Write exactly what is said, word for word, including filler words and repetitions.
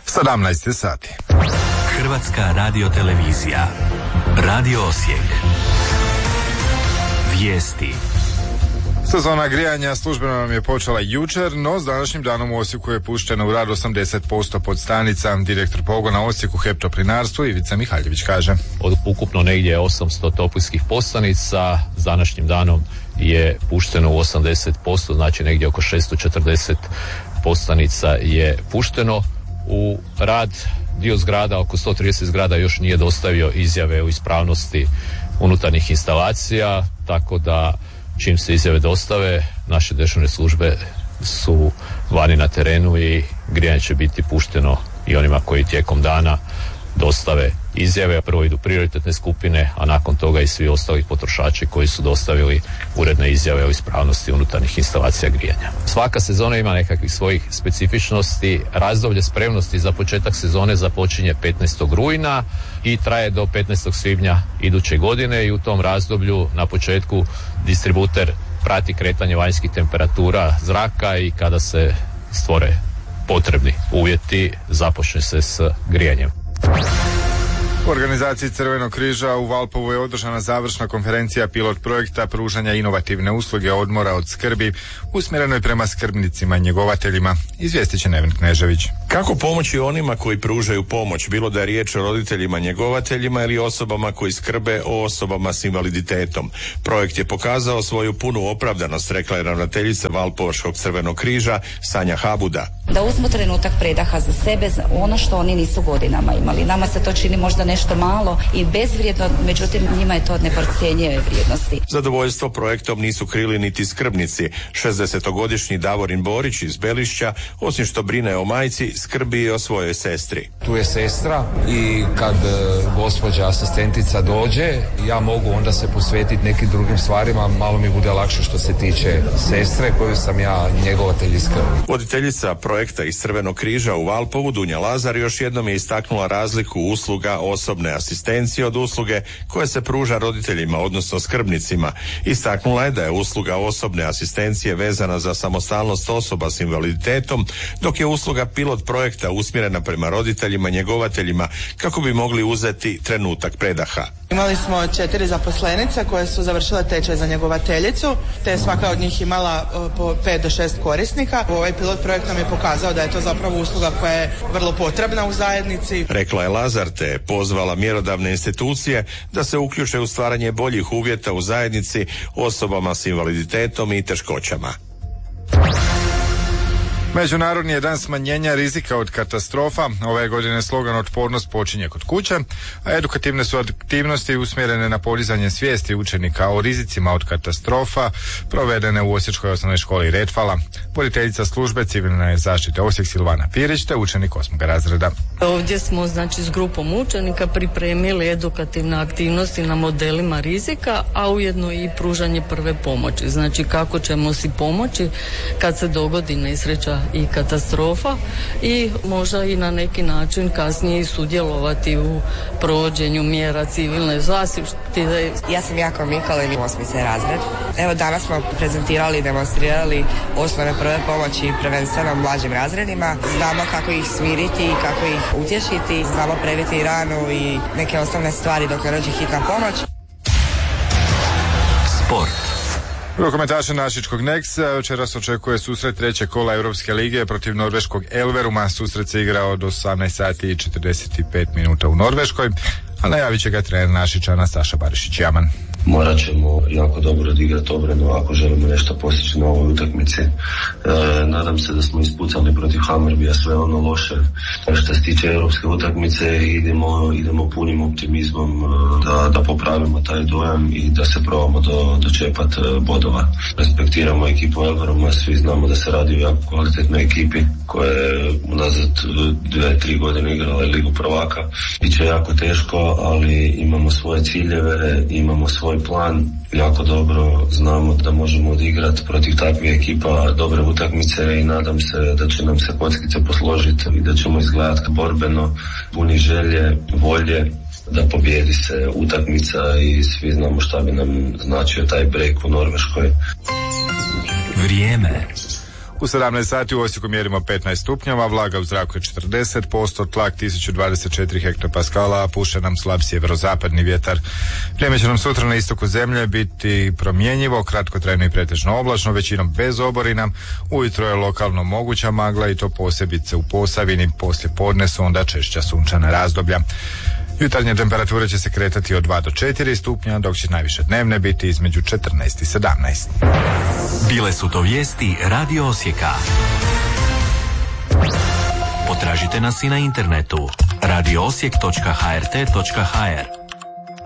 sedamnaest sati. Hrvatska radiotelevizija. Radio Osijek. Vijesti. Sezona grijanja službeno nam je počela jučer, no s današnjim danom u Osijeku je pušteno u rad osamdeset posto podstanica. Direktor pogona Osijeku HEP Toplinarstvo Ivica Mihaljević kaže: od ukupno negdje osamsto toplinskih postanica s današnjim danom je pušteno u osamdeset posto, znači negdje oko šesto četrdeset postanica je pušteno u rad. Dio zgrada, oko sto trideset zgrada još nije dostavio izjave o ispravnosti unutarnjih instalacija, tako da čim se izjave dostave, naše dežurne službe su vani na terenu i grijanje će biti pušteno i onima koji tijekom dana dostave izjave. Prvo idu prioritetne skupine, a nakon toga i svi ostali potrošači koji su dostavili uredne izjave o ispravnosti unutarnjih instalacija grijanja. Svaka sezona ima nekakvih svojih specifičnosti. Razdoblje spremnosti za početak sezone započinje petnaestog rujna i traje do petnaestog svibnja iduće godine i u tom razdoblju na početku distributer prati kretanje vanjskih temperatura zraka i kada se stvore potrebni uvjeti započne se s grijanjem. U organizaciji Crvenog križa u Valpovu je održana završna konferencija pilot projekta pružanja inovativne usluge odmora od skrbi usmjerenoj prema skrbnicima i njegovateljima. Izvijestit će Nevin Knežević. Kako pomoći onima koji pružaju pomoć, bilo da je riječ o roditeljima njegovateljima ili osobama koji skrbe o osobama s invaliditetom. Projekt je pokazao svoju punu opravdanost, rekla je ravnateljica Valpovačkog Crvenog križa Sanja Habuda. Da uzmu trenutak predaha za sebe, za ono što oni nisu godinama imali. Nama se to čini možda nešto malo i bezvrijedno, međutim njima je to od neprocjenjive vrijednosti. Zadovoljstvo projektom nisu krili niti skrbnici. šezdesetogodišnji Davorin Borić iz Belišća, osim što brine o majci, skrbi i o svojoj sestri. Tu je sestra i kad e, gospođa asistentica dođe, ja mogu onda se posvetiti nekim drugim stvarima, malo mi bude lakše što se tiče sestre koju sam ja njegovatelj i skrbi. Voditeljica projekta iz Crvenog križa u Valpovu, Dunja Lazar, još jednom je istaknula razliku usluga osobne asistencije od usluge koje se pruža roditeljima, odnosno skrbnicima. Istaknula je da je usluga osobne asistencije vezana za samostalnost osoba s invaliditetom, dok je usluga pilot projekta usmjerena prema roditeljima, njegovateljima, kako bi mogli uzeti trenutak predaha. Imali smo četiri zaposlenice koje su završile tečaj za njegovateljicu, te svaka od njih imala po pet do šest korisnika. Ovaj pilot projekt nam je pokazao da je to zapravo usluga koja je vrlo potrebna u zajednici. Rekla je Lazar, te je pozvala mjerodavne institucije da se uključe u stvaranje boljih uvjeta u zajednici osobama s invaliditetom i teškoćama. Međunarodni je dan smanjenja rizika od katastrofa. Ove godine slogan otpornost počinje kod kuće, a edukativne su aktivnosti usmjerene na podizanje svijesti učenika o rizicima od katastrofa provedene u Osječkoj osnovnoj školi Redfala. Voditeljica službe civilne zaštite Osijek Silvana Pirić te učenik osmog razreda. Ovdje smo znači s grupom učenika pripremili edukativne aktivnosti na modelima rizika, a ujedno i pružanje prve pomoći. Znači kako ćemo si pomoći kad se dogodi nesreća i katastrofa i možda i na neki način kasnije sudjelovati u provođenju mjera civilne zaštite. Ja sam Jako Mikalin, osmi razred. Evo danas smo prezentirali i demonstrirali osnovne prve pomoći prvenstveno mlađim razredima. Znamo kako ih smiriti i kako ih utješiti, znamo prebiti ranu i neke osnovne stvari dok ne dođe hitna pomoć. Sport. Rukometaše našičkog Nexa večeras očekuje susret treće kola Europske lige protiv norveškog Elveruma. Susret se igra od osamnaest sati i četrdeset pet minuta u Norveškoj, a najavit će ga trener Našičana Saša Barišić-Jaman. Morat ćemo jako dobro odigrati obranu ako želimo nešto postići na ovoj utakmici. E, nadam se da smo ispucali protiv Hammerbija sve ono loše. Što se tiče europske utakmice, idemo, idemo punim optimizmom da, da popravimo taj dojam i da se probamo do, dočepati bodova. Respektiramo ekipu Elveruma, svi znamo da se radi o jako kvalitetnoj ekipi koja je unazad dvije, tri godine igrala Ligu prvaka. Biće jako teško, ali imamo svoje ciljeve, imamo svoj plan, jako dobro znamo da možemo odigrati protiv takvih ekipa dobre utakmice i nadam se da će nam se kockice posložiti i da ćemo izgledati borbeno, puni želje, volje da pobjedi se utakmica i svi znamo šta bi nam značio taj break u Norveškoj. Vrijeme. U sedamnaest sati u Osijeku mjerimo petnaest stupnjeva, vlaga u zraku je četrdeset posto, tlak tisuću dvadeset četiri hektopaskala, a puše nam slab sjeverozapadni vjetar. Vrijeme će nam sutra na istoku zemlje biti promjenjivo, kratkotrajno i pretežno oblačno, većinom bez oborina. Ujutro je lokalno moguća magla i to posebice u Posavini, poslije podne su onda češća sunčana razdoblja. Jutarnje temperature će se kretati od dva do četiri stupnja, dok će najviše dnevne biti između četrnaest i sedamnaest. Bile su to vijesti Radio Osijeka. Potražite nas i na internetu radio osijek točka h r t točka h r.